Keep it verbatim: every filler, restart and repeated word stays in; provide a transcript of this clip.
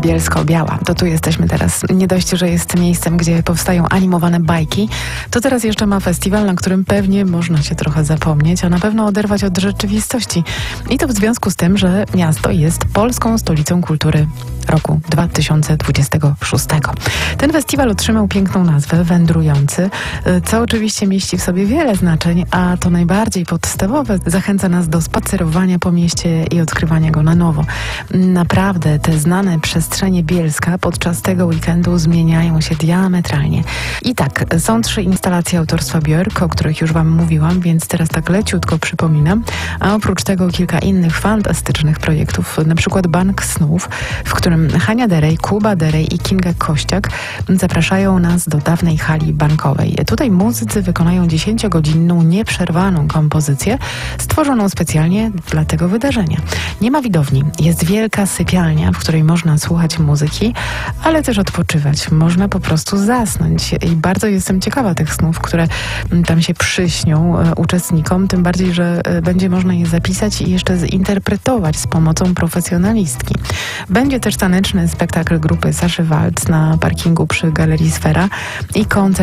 Bielsko-Biała. To tu jesteśmy teraz. Nie dość, że jest miejscem, gdzie powstają animowane bajki, to teraz jeszcze ma festiwal, na którym pewnie można się trochę zapomnieć, a na pewno oderwać od rzeczywistości. I to w związku z tym, że miasto jest polską stolicą kultury roku dwa tysiące dwudziestego szóstego. Ten festiwal otrzymał piękną nazwę Wędrujący, co oczywiście mieści w sobie wiele znaczeń, a to najbardziej podstawowe zachęca nas do spacerowania po mieście i odkrywania go na nowo. Naprawdę te znane przestrzenie Bielska podczas tego weekendu zmieniają się diametralnie. I tak, są trzy instalacje autorstwa Björk, o których już Wam mówiłam, więc teraz tak leciutko przypominam, a oprócz tego kilka innych fantastycznych projektów, na przykład Bank Snów, w którym Hania Derej, Kuba Derej i Kinga Kościak zapraszają nas do dawnej hali bankowej. Tutaj muzycy wykonają dziesięciogodzinną, nieprzerwaną kompozycję stworzoną specjalnie dla tego wydarzenia. Nie ma widowni, jest wielka sypialnia, w której można słuchać muzyki, ale też odpoczywać. Można po prostu zasnąć i bardzo jestem ciekawa tych snów, które tam się przyśnią uczestnikom, tym bardziej, że będzie można je zapisać i jeszcze zinterpretować z pomocą profesjonalistki. Będzie też taneczny spektakl grupy Saszy Walc na parkingu przy Galerii Sfera i koncert